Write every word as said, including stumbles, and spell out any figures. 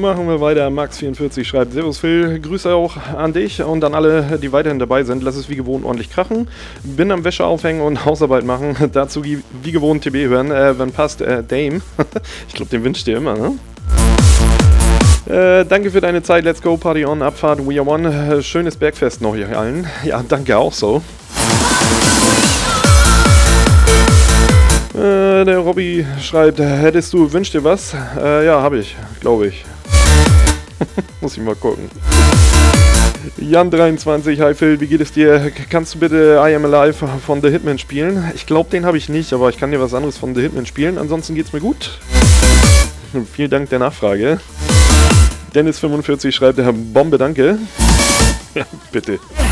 machen wir weiter. Max vierundvierzig schreibt: Servus Phil, Grüße auch an dich und an alle, die weiterhin dabei sind. Lass es wie gewohnt ordentlich krachen. Bin am Wäsche aufhängen und Hausarbeit machen. Dazu wie, wie gewohnt T B hören. Äh, wenn passt, äh, Dame. Ich glaube, den wünscht dir immer, ne? Äh, danke für deine Zeit. Let's go, Party on, Abfahrt, We Are One. Äh, schönes Bergfest noch hier allen. Ja, danke auch so. Äh, der Robby schreibt: Hättest du, wünsch dir was? Äh, ja, habe ich, glaube ich. Muss ich mal gucken. Jan dreiundzwanzig, hi Phil, wie geht es dir? Kannst du bitte I Am Alive von The Hitman spielen? Ich glaube, den habe ich nicht, aber ich kann dir was anderes von The Hitman spielen. Ansonsten geht's mir gut. Vielen Dank der Nachfrage. Dennis fünfundvierzig schreibt: Bombe, danke. Ja, bitte.